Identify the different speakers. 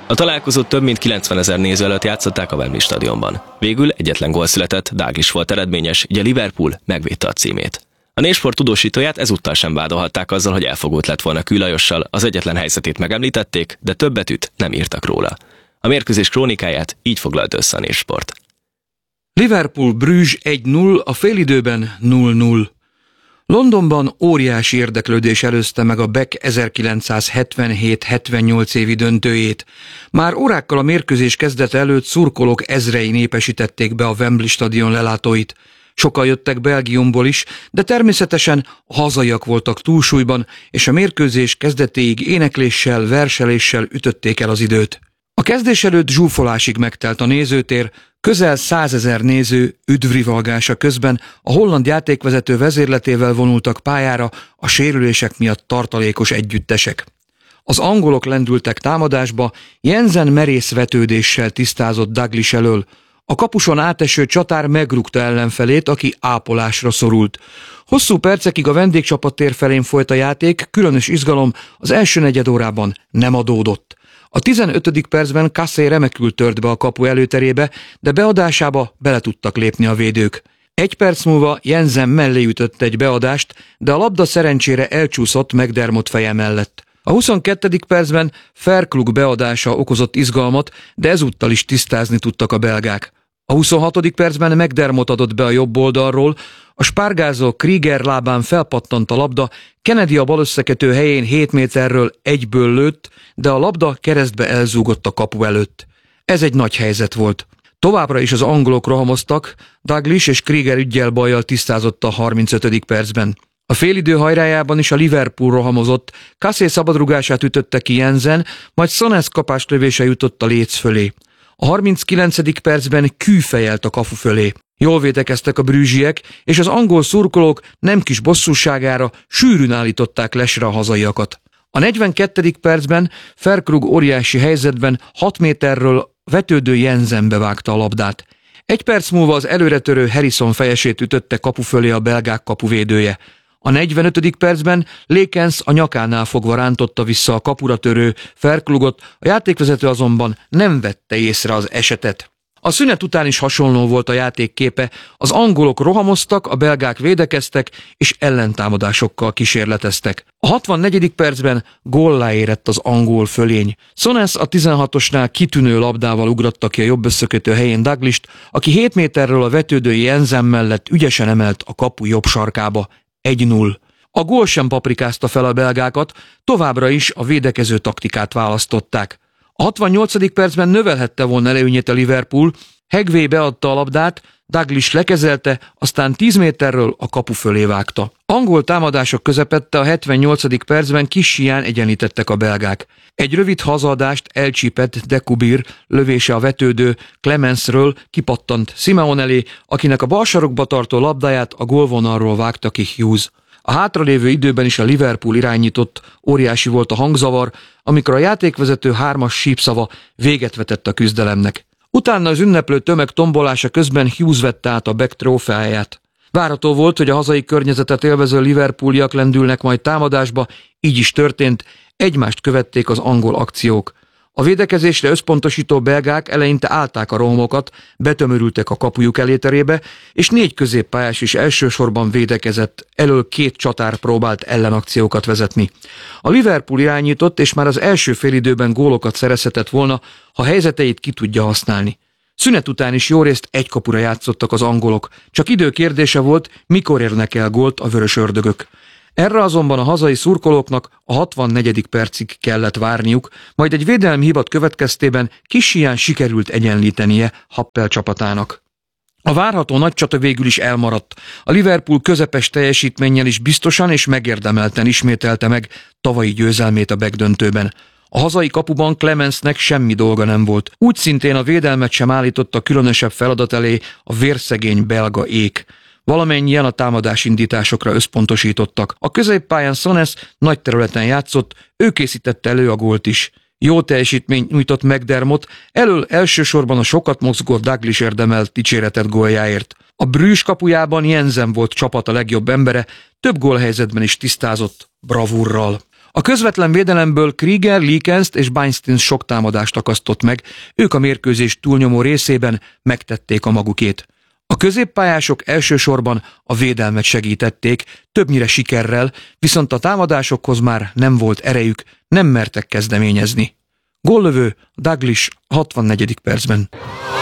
Speaker 1: A találkozót több mint 90 000 néző előtt játszották a Wembley stadionban. Végül egyetlen gól született, Dalglish volt eredményes, így a Liverpool megvédte a címét. A névsport tudósítóját ezúttal sem vádolhatták azzal, hogy elfogult lett volna Kő Lajossal, az egyetlen helyzetét megemlítették, de több betűt nem írtak róla. A mérkőzés krónikáját így foglalta össze a névsport.
Speaker 2: Liverpool-Bruges 1-0, a félidőben 0-0. Londonban óriási érdeklődés előzte meg a Beck 1977-78 évi döntőjét. Már órákkal a mérkőzés kezdete előtt szurkolók ezrei népesítették be a Wembley stadion lelátóit. Sokan jöttek Belgiumból is, de természetesen a hazaiak voltak túlsúlyban, és a mérkőzés kezdetéig énekléssel, verseléssel ütötték el az időt. A kezdés előtt zsúfolásig megtelt a nézőtér, közel 100 000 néző üdvrivalgása közben a holland játékvezető vezérletével vonultak pályára a sérülések miatt tartalékos együttesek. Az angolok lendültek támadásba, Jensen merész vetődéssel tisztázott Dalglish elől. A kapuson áteső csatár megrúgta ellenfelét, aki ápolásra szorult. Hosszú percekig a vendégcsapat tér felén folyt a játék, különös izgalom az első negyedórában nem adódott. A 15. percben Cassé remekül tört be a kapu előterébe, de beadásába bele tudtak lépni a védők. 1 perc múlva Jensen mellé ütött egy beadást, de a labda szerencsére elcsúszott McDermott feje mellett. A 22. percben Verkrug beadása okozott izgalmat, de ezúttal is tisztázni tudtak a belgák. A 26. percben McDermott adott be a jobb oldalról, a spárgázó Krieger lábán felpattant a labda, Kennedy a balösszekötő helyén 7 méterről egyből lőtt, de a labda keresztbe elzúgott a kapu előtt. Ez egy nagy helyzet volt. Továbbra is az angolok rohamoztak, Dalglish és Krieger üggyel-bajjal tisztázott a 35. percben. A félidő hajrájában is a Liverpool rohamozott, Cassé szabadrugását ütötte ki Jensen, majd Souness kapáslövése jutott a léc fölé. A 39. percben Kü fejelt a kapu fölé. Jól védekeztek a brüzsiek, és az angol szurkolók nem kis bosszúságára sűrűn állították lesre a hazaiakat. A 42. percben Verkrug óriási helyzetben 6 méterről vetődő Jensenbe vágta a labdát. 1 perc múlva az előretörő Harrison fejesét ütötte kapu fölé a belgák kapuvédője. A 45. percben Lekens a nyakánál fogva rántotta vissza a kapura törő Verkrugot, a játékvezető azonban nem vette észre az esetet. A szünet után is hasonló volt a játék képe, az angolok rohamoztak, a belgák védekeztek és ellentámadásokkal kísérleteztek. A 64. percben góllá érett az angol fölény. Souness a 16-osnál kitűnő labdával ugratta ki a jobb összekötő helyén Dalglisht, aki 7 méterről a vetődő Jensen mellett ügyesen emelt a kapu jobb sarkába. 1-0. A gól sem paprikázta fel a belgákat, továbbra is a védekező taktikát választották. A 68. percben növelhette volna előnyét a Liverpool, Hegway beadta a labdát, Dalglish lekezelte, aztán 10 méterről a kapu fölé vágta. Angol támadások közepette a 78. percben kis híján egyenlítettek a belgák. Egy rövid hazaadást elcsípett De Cubir lövése a vetődő Clemensről kipattant Simeone elé, akinek a bal sarokba tartó labdáját a gólvonalról vágta ki Hughes. A hátralévő időben is a Liverpool irányított, óriási volt a hangzavar, amikor a játékvezető 3-as sípszava véget vetett a küzdelemnek. Utána az ünneplő tömeg tombolása közben Hughes vette át a Beck trófeáját. Várható volt, hogy a hazai környezetet élvező liverpooliak lendülnek majd támadásba, így is történt, egymást követték az angol akciók. A védekezésre összpontosító belgák eleinte állták a rohamokat, betömörültek a kapujuk eléterébe, és 4 középpályás is elsősorban védekezett, elől 2 csatár próbált ellenakciókat vezetni. A Liverpool irányított, és már az első félidőben gólokat szerezhetett volna, ha helyzeteit ki tudja használni. Szünet után is jó részt egy kapura játszottak az angolok, csak idő kérdése volt, mikor érnek el gólt a vörös ördögök. Erre azonban a hazai szurkolóknak a 64. percig kellett várniuk, majd egy védelmi hibat következtében kis híján sikerült egyenlítenie Happel csapatának. A várható nagy csata végül is elmaradt. A Liverpool közepes teljesítménnyel is biztosan és megérdemelten ismételte meg tavalyi győzelmét a Beck döntőben. A hazai kapuban Clemensnek semmi dolga nem volt. Úgy szintén a védelmet sem állította különösebb feladat elé a vérszegény belga ék. Valamennyien a támadásindításokra összpontosítottak. A középpályán Souness nagy területen játszott, ő készítette elő a gólt is. Jó teljesítményt nyújtott McDermott, elől elsősorban a sokat mozgó Dalglish érdemelt dicséretet góljáért. A Bruges kapujában Jensen volt csapata legjobb embere, több gólhelyzetben is tisztázott bravúrral. A közvetlen védelemből Krieger, Likenszt és Beinstein sok támadást akasztott meg, ők a mérkőzés túlnyomó részében megtették a magukét. A középpályások elsősorban a védelmet segítették, többnyire sikerrel, viszont a támadásokhoz már nem volt erejük, nem mertek kezdeményezni. Góllövő Dalglish 64. percben.